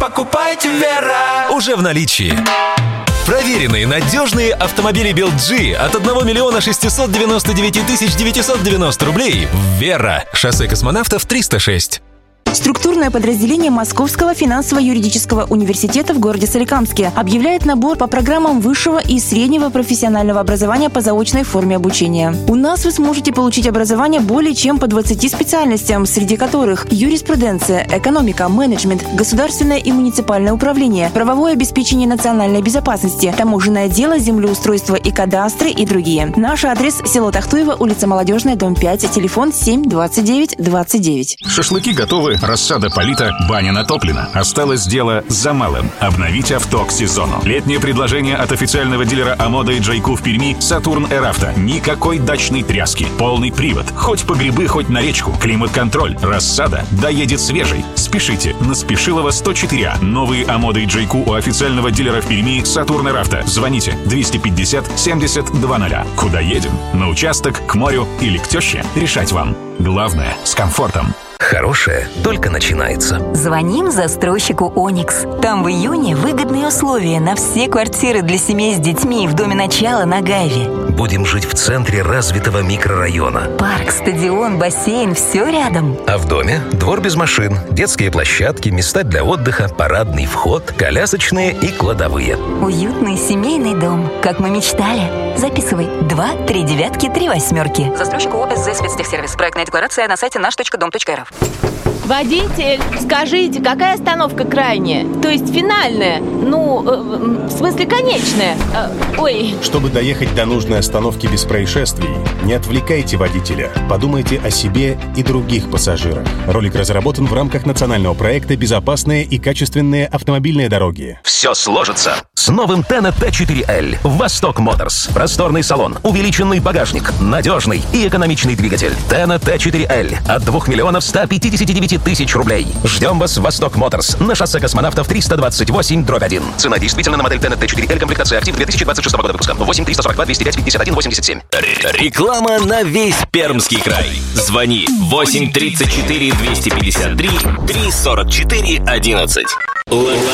покупайте Вера. Уже в наличии. Проверенные, надежные автомобили BYD от 1 миллиона 699 тысяч 990 рублей в Вера. Шоссе Космонавтов 306. Структурное подразделение Московского финансово-юридического университета в городе Соликамске объявляет набор по программам высшего и среднего профессионального образования по заочной форме обучения. У нас вы сможете получить образование более чем по 20 специальностям, среди которых юриспруденция, экономика, менеджмент, государственное и муниципальное управление, правовое обеспечение национальной безопасности, таможенное дело, землеустройство и кадастры и другие. Наш адрес – село Тахтуево, улица Молодежная, дом 5, телефон 7 29 29. Шашлыки готовы. Рассада полита, баня натоплена. Осталось дело за малым. Обновить авто к сезону. Летнее предложение от официального дилера Амода и Джайку в Перми «Сатурн Эравто». Никакой дачной тряски. Полный привод. Хоть по грибы, хоть на речку. Климат-контроль. Рассада доедет свежей. Спешите. На Спешилова 104А. Новые Амода и Джайку у официального дилера в Перми «Сатурн Эравто». Звоните 250 70 20. Куда едем? На участок, к морю или к теще? Решать вам. Главное, с комфортом. Хорошее только начинается. Звоним застройщику «Оникс». Там в июне выгодные условия на все квартиры для семей с детьми в доме начала на Гайве. Будем жить в центре развитого микрорайона. Парк, стадион, бассейн – все рядом. А в доме двор без машин, детские площадки, места для отдыха, парадный вход, колясочные и кладовые. Уютный семейный дом, как мы мечтали. Записывай 2 3 9 3 8. Застройщик ОСЗ «Спецтехсервис». Проектная декларация на сайте наш.дом.рф. Водитель, скажите, какая остановка крайняя? То есть финальная? В смысле конечная? Чтобы доехать до нужной остановки без происшествий, не отвлекайте водителя. Подумайте о себе и других пассажирах. Ролик разработан в рамках национального проекта «Безопасные и качественные автомобильные дороги». Все сложится с новым Тена Т4Л. Восток Моторс. Просторный салон, увеличенный багажник, надежный и экономичный двигатель. Тена Т4Л от 2 миллионов 159 тысяч рублей. Ждем вас в Восток Моторс на шоссе Космонавтов 328/1. Цена действительно на модель Тена Т4Л, комплектация актив 2026 года выпуска. 8 342 205 51 87. Реклама на весь Пермский край. Звони 8 34 253 344 11.